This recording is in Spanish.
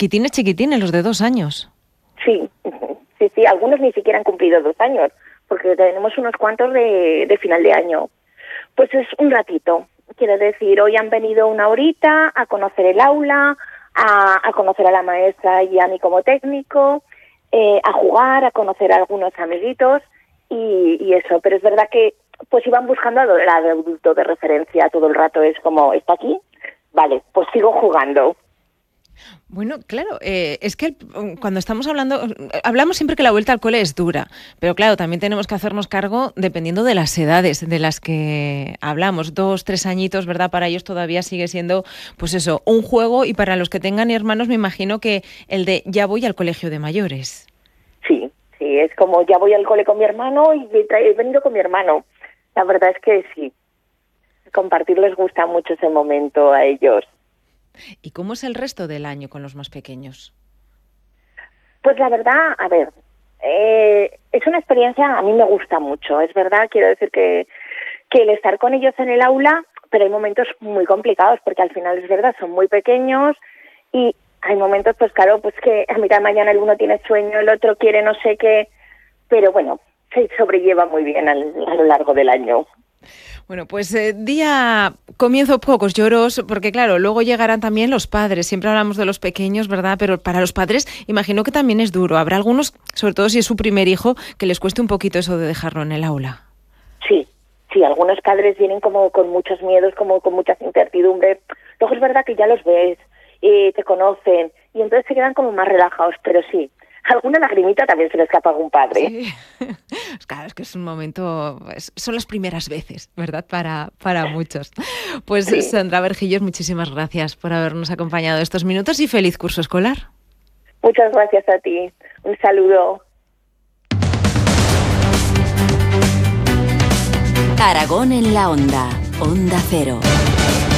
chiquitines, los de 2 años. Sí, algunos ni siquiera han cumplido 2 años, porque tenemos unos cuantos de final de año. Pues es un ratito, quiero decir, hoy han venido una horita a conocer el aula, a conocer a la maestra y a mí como técnico, a jugar, a conocer a algunos amiguitos y eso, pero es verdad que pues iban buscando al adulto de referencia todo el rato, es como, ¿está aquí? Vale, pues sigo jugando. Bueno, claro, es que cuando estamos hablamos siempre que la vuelta al cole es dura, pero claro, también tenemos que hacernos cargo dependiendo de las edades de las que hablamos. 2, 3 añitos, ¿verdad? Para ellos todavía sigue siendo, pues eso, un juego, y para los que tengan hermanos me imagino que el de ya voy al colegio de mayores. Sí, es como ya voy al cole con mi hermano y he venido con mi hermano. La verdad es que sí, compartir les gusta mucho ese momento a ellos. ¿Y cómo es el resto del año con los más pequeños? Pues la verdad, a ver, es una experiencia, a mí me gusta mucho. Es verdad, quiero decir que el estar con ellos en el aula, pero hay momentos muy complicados, porque al final es verdad, son muy pequeños y hay momentos, pues claro, pues que a mitad de mañana el uno tiene sueño, el otro quiere no sé qué, pero bueno, se sobrelleva muy bien a lo largo del año. Bueno, pues comienzo pocos lloros, porque claro, luego llegarán también los padres. Siempre hablamos de los pequeños, ¿verdad? Pero para los padres imagino que también es duro. Habrá algunos, sobre todo si es su primer hijo, que les cueste un poquito eso de dejarlo en el aula. Sí, algunos padres vienen como con muchos miedos, como con muchas incertidumbres. Luego es verdad que ya los ves, te conocen, y entonces se quedan como más relajados, pero sí. Alguna lagrimita también se le escapa a algún padre. Sí. Claro, es que es un momento, son las primeras veces, ¿verdad? Para muchos. Pues sí. Sandra Berjillos, muchísimas gracias por habernos acompañado estos minutos y feliz curso escolar. Muchas gracias a ti. Un saludo. Aragón en la Onda, Onda Cero.